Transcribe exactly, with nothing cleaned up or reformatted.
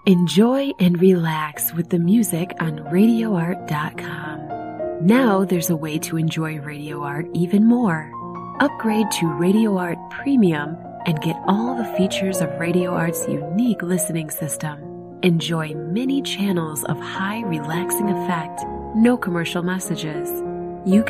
Enjoy and relax with the music on radio art dot com. Now there's a way to enjoy Radio Art even more. Upgrade to Radio Art Premium and get all the features of Radio Art's unique listening system. Enjoy many channels of high relaxing effect, no commercial messages. You